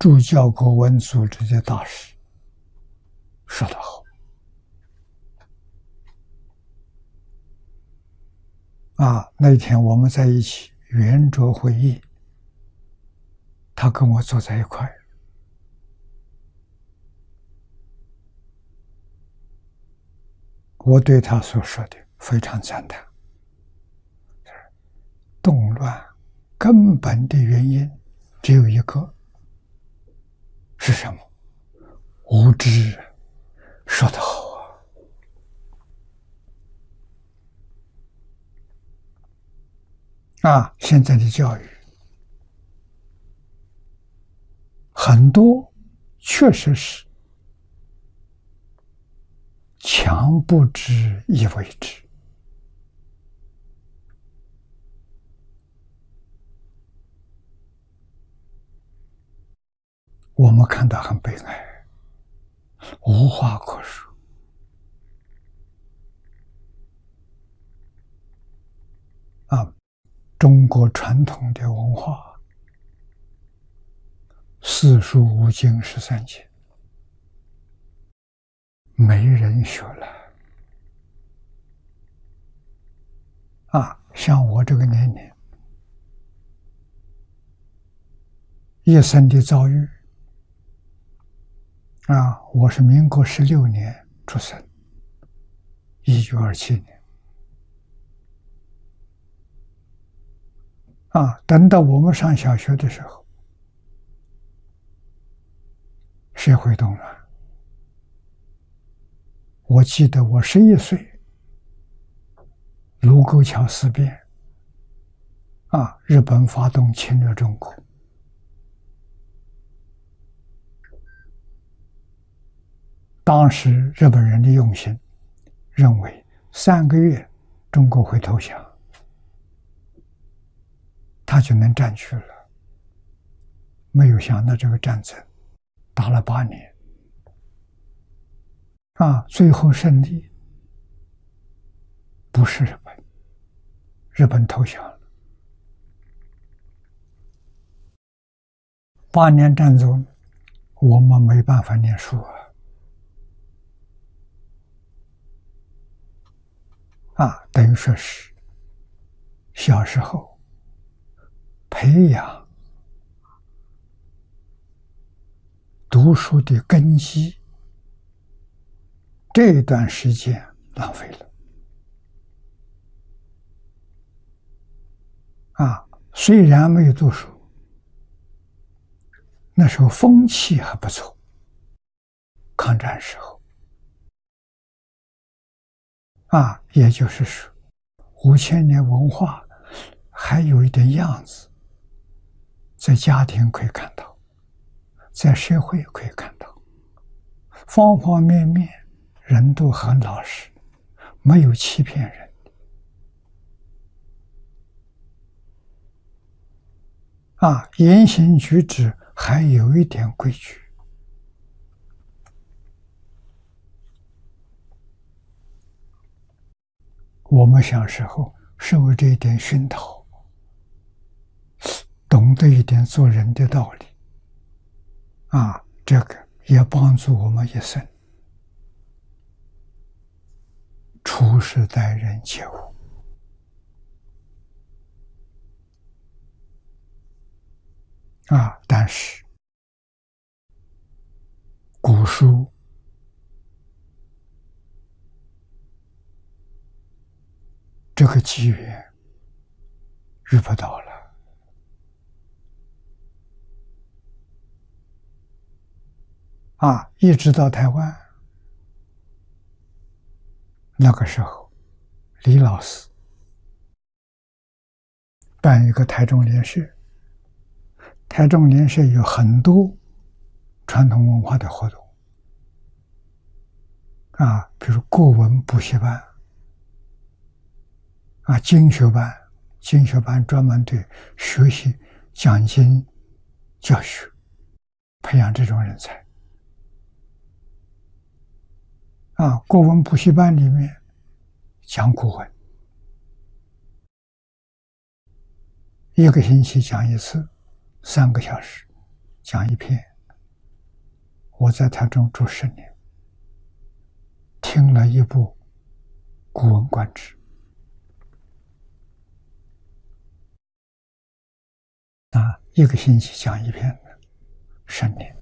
诸教国文组织的大师说得好那天我们在一起圆桌会议，他跟我坐在一块，我对他所说的非常赞叹。动乱根本的原因只有一个，是什么？无知。说得好现在的教育很多确实是强不知亦为之。我们看到很悲哀，无话可说中国传统的文化，四书五经13经，没人学了像我这个年龄，一生的遭遇我是民国16年出生，1927年等到我们上小学的时候，社会动乱。我记得我11岁，卢沟桥事变日本发动侵略中国，当时日本人的用心，认为3个月中国会投降，他就能占据了。没有想到这个战争打了8年最后胜利不是日本，日本投降了。8年战争我们没办法念书等于说是小时候培养读书的根基，这一段时间浪费了虽然没有读书，那时候风气还不错，抗战时候也就是说5000年文化还有一点样子，在家庭可以看到，在社会可以看到，方方面面人都很老实，没有欺骗人言行举止还有一点规矩。我们小时候受这一点熏陶，懂得一点做人的道理这个也帮助我们一生处事待人接物但是古书这个机缘遇不到了一直到台湾，那个时候李老师办一个台中联社，台中联社有很多传统文化的活动比如国文补习班经学班，经学班专门对学习讲经教学，培养这种人才国文补习班里面讲古文，1个星期讲一次，3个小时讲一篇我在台中住10年，听了一部《古文观止》一个星期讲一篇10年。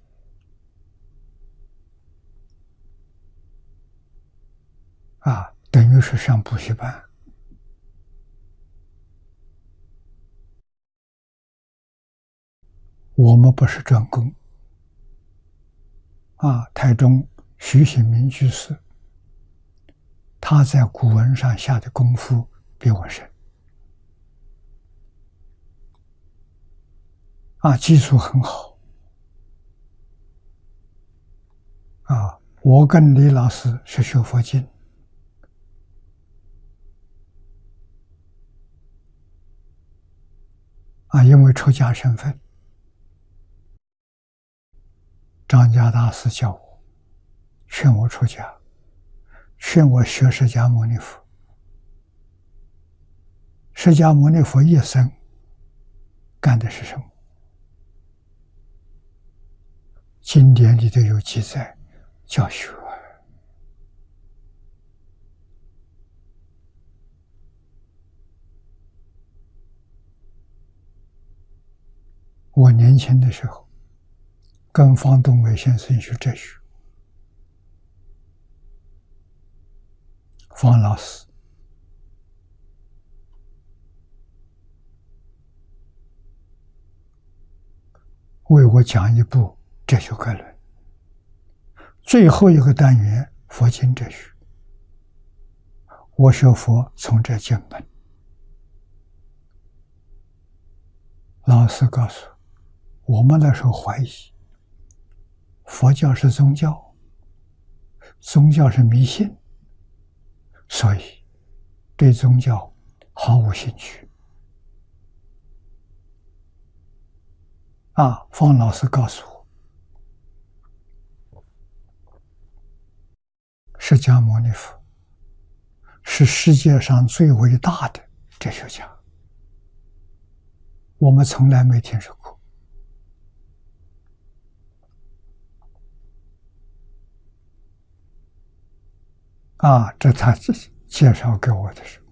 等于是上补习班。我们不是专攻。台中徐醒明居士，他在古文上下的功夫比我深。基础很好。我跟李老师是学佛经。因为出家身份，张家大师叫我，劝我出家，劝我学释迦牟尼佛。释迦牟尼佛一生干的是什么？经典里头有记载，教学。我年轻的时候，跟方东伟先生学哲学。方老师为我讲一部哲学概论，最后一个单元佛经哲学。我学佛从这进门。老师告诉我们那时候怀疑佛教是宗教，宗教是迷信，所以对宗教毫无兴趣。方老师告诉我，释迦牟尼佛是世界上最伟大的哲学家，我们从来没听说过。这他介绍给我的是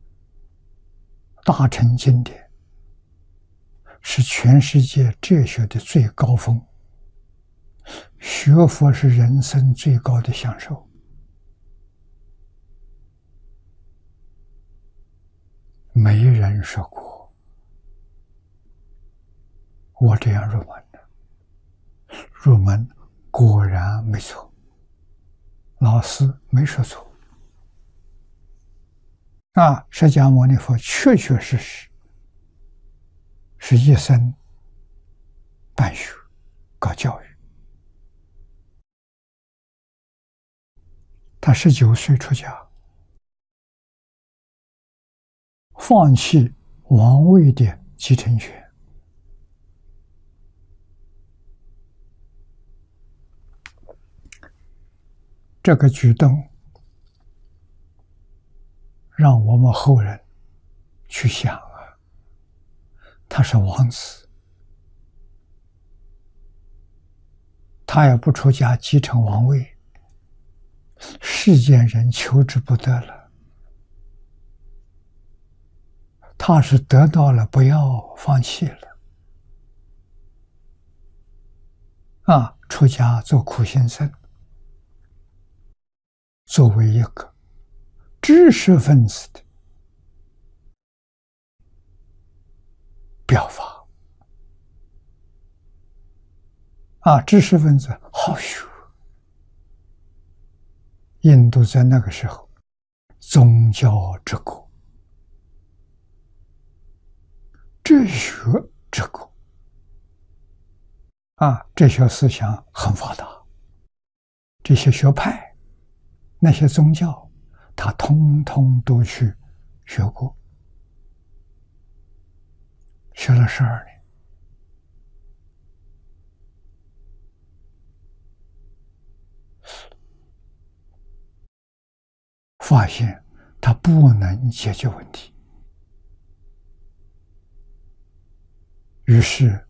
大乘经典，是全世界哲学的最高峰，学佛是人生最高的享受。没人说过我这样入门的，入门果然没错，老师没说错。释迦牟尼佛确确实实是一生办学搞教育。他19岁出家，放弃王位的继承权。这个举动让我们后人去想他是王子，他也不出家继承王位，世间人求之不得了。他是得到了，不要放弃了。出家做苦行僧，作为一个知识分子的表法。知识分子好学。印度在那个时候宗教之国，哲学之国。哲学思想很发达，这些学派那些宗教他通通都去学过，学了12年。发现他不能解决问题，于是